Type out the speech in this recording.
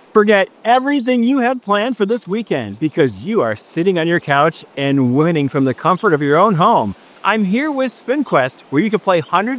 Forget everything you had planned for this weekend because you are sitting on your couch and winning from the comfort of your own home. I'm here with SpinQuest, where you can play hundreds